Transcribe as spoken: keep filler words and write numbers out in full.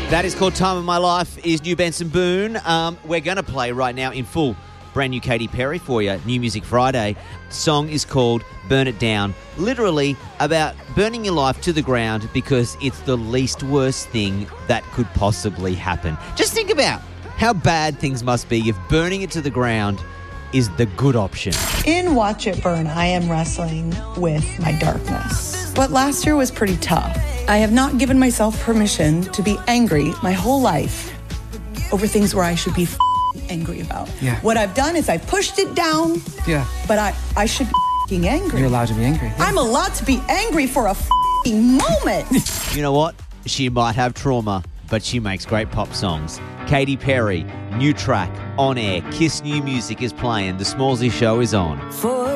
That is called Time of My Life, is New Benson Boone. Um, we're going to play right now in full brand new Katy Perry for you, New Music Friday. Song is called Burn It Down. Literally about burning your life to the ground because it's the least worst thing that could possibly happen. Just think about how bad things must be if burning it to the ground is the good option. In Watch It Burn, I am wrestling with my darkness. But last year was pretty tough. I have not given myself permission to be angry my whole life over things where I should be f***ing angry about. Yeah. What I've done is I've pushed it down. Yeah. But I, I should be f***ing angry. You're allowed to be angry. Yeah. I'm allowed to be angry for a f***ing moment. You know what? She might have trauma, but she makes great pop songs. Katy Perry, new track, on air. Kiss New Music is playing. The Smallsy Show is on. For